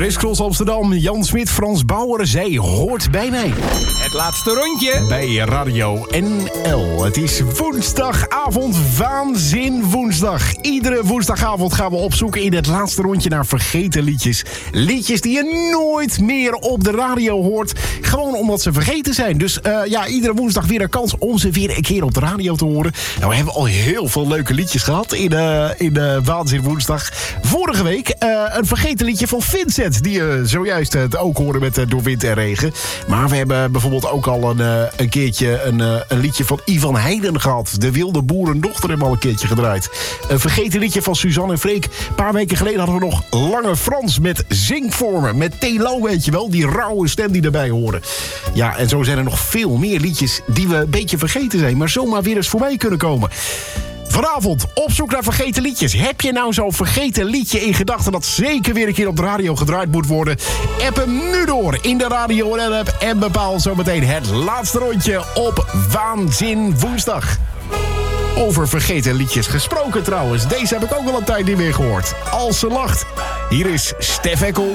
Crisscross Amsterdam, Jan Smit, Frans Bauer, zij hoort bij mij. Het laatste rondje. Bij Radio NL. Het is woensdagavond, waanzin woensdag. Iedere woensdagavond gaan we opzoeken in het laatste rondje naar vergeten liedjes. Liedjes die je nooit meer op de radio hoort. Gewoon omdat ze vergeten zijn. Dus iedere woensdag weer een kans om ze weer een keer op de radio te horen. Nou, we hebben al heel veel leuke liedjes gehad in waanzin woensdag. Vorige week een vergeten liedje van Vincent, die je zojuist ook hoorde met Door Wind en Regen. Maar we hebben bijvoorbeeld ook al een keertje een liedje van Ivan Heiden gehad. De wilde boerendochter hebben we al een keertje gedraaid. Een vergeten liedje van Suzanne en Freek. Een paar weken geleden hadden we nog Lange Frans met Zing voor me. Met Telo, weet je wel, die rauwe stem die erbij hoorde. Ja, en zo zijn er nog veel meer liedjes die we een beetje vergeten zijn, maar zomaar weer eens voorbij kunnen komen. Vanavond op zoek naar vergeten liedjes. Heb je nou zo'n vergeten liedje in gedachten dat zeker weer een keer op de radio gedraaid moet worden? App hem nu door in de Radio NL-app en bepaal zometeen het laatste rondje op Waanzin Woensdag. Over vergeten liedjes gesproken trouwens. Deze heb ik ook al een tijd niet meer gehoord. Als ze lacht. Hier is Stef Eckel.